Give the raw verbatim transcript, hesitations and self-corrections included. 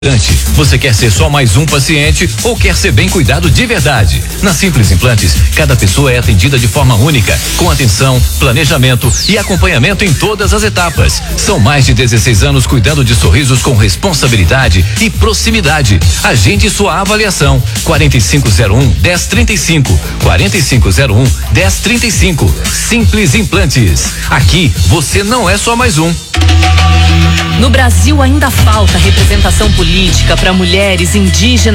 Você quer ser só mais um paciente ou quer ser bem cuidado de verdade? Na Simples Implantes, cada pessoa é atendida de forma única, com atenção, planejamento e acompanhamento em todas as etapas. São mais de dezesseis anos cuidando de sorrisos com responsabilidade e proximidade. Agende sua avaliação. quarenta e cinco zero um, dez trinta e cinco. quarenta e cinco zero um, dez trinta e cinco. Simples Implantes. Aqui você não é só mais um. No Brasil ainda falta representação política para mulheres indígenas